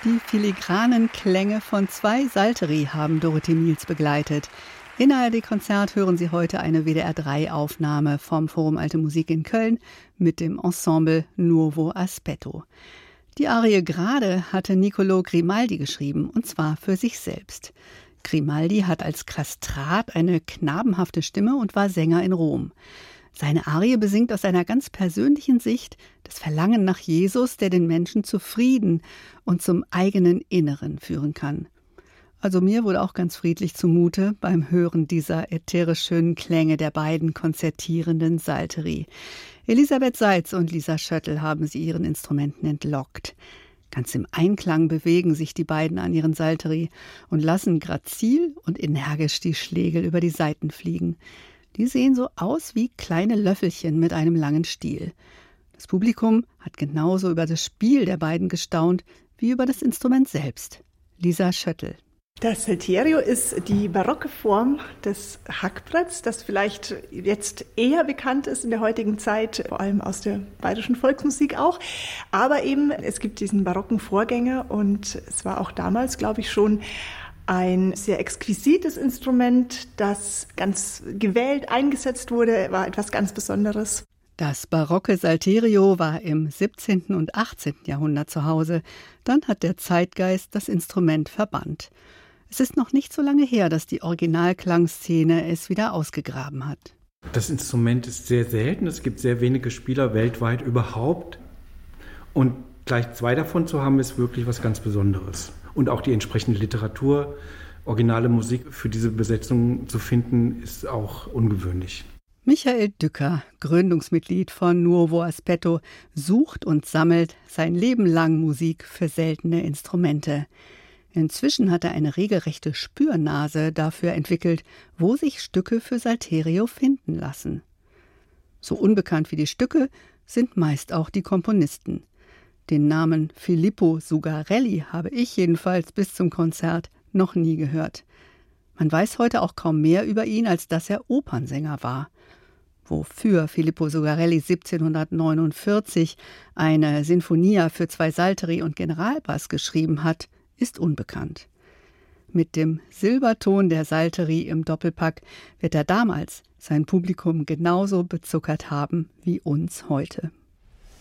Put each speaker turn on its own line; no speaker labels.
Die filigranen Klänge von 2 Salteri haben Dorothee Miels begleitet. In ARD-Konzert hören Sie heute eine WDR-3-Aufnahme vom Forum Alte Musik in Köln mit dem Ensemble Nuovo Aspetto. Die Arie Grade hatte Niccolò Grimaldi geschrieben, und zwar für sich selbst. Grimaldi hat als Kastrat eine knabenhafte Stimme und war Sänger in Rom. Seine Arie besingt aus einer ganz persönlichen Sicht das Verlangen nach Jesus, der den Menschen zu Frieden und zum eigenen Inneren führen kann. Also mir wurde auch ganz friedlich zumute beim Hören dieser ätherisch schönen Klänge der beiden konzertierenden Salteri. Elisabeth Seitz und Lisa Schöttl haben sie ihren Instrumenten entlockt. Ganz im Einklang bewegen sich die beiden an ihren Salteri und lassen grazil und energisch die Schlegel über die Saiten fliegen. Die sehen so aus wie kleine Löffelchen mit einem langen Stiel. Das Publikum hat genauso über das Spiel der beiden gestaunt wie über das Instrument selbst. Lisa Schöttl.
Das Salterio ist die barocke Form des Hackbretts, das vielleicht jetzt eher bekannt ist in der heutigen Zeit, vor allem aus der bayerischen Volksmusik auch. Aber eben, es gibt diesen barocken Vorgänger und es war auch damals, glaube ich, schon ein sehr exquisites Instrument, das ganz gewählt eingesetzt wurde, war etwas ganz Besonderes.
Das barocke Salterio war im 17. und 18. Jahrhundert zu Hause. Dann hat der Zeitgeist das Instrument verbannt. Es ist noch nicht so lange her, dass die Originalklangszene es wieder ausgegraben hat.
Das Instrument ist sehr selten. Es gibt sehr wenige Spieler weltweit überhaupt. Und gleich 2 davon zu haben, ist wirklich was ganz Besonderes. Und auch die entsprechende Literatur, originale Musik für diese Besetzung zu finden, ist auch ungewöhnlich.
Michael Dücker, Gründungsmitglied von Nuovo Aspetto, sucht und sammelt sein Leben lang Musik für seltene Instrumente. Inzwischen hat er eine regelrechte Spürnase dafür entwickelt, wo sich Stücke für Salterio finden lassen. So unbekannt wie die Stücke sind meist auch die Komponisten. Den Namen Filippo Zugarelli habe ich jedenfalls bis zum Konzert noch nie gehört. Man weiß heute auch kaum mehr über ihn, als dass er Opernsänger war. Wofür Filippo Zugarelli 1749 eine Sinfonia für 2 Salteri und Generalbass geschrieben hat, ist unbekannt. Mit dem Silberton der Salteri im Doppelpack wird er damals sein Publikum genauso bezuckert haben wie uns heute.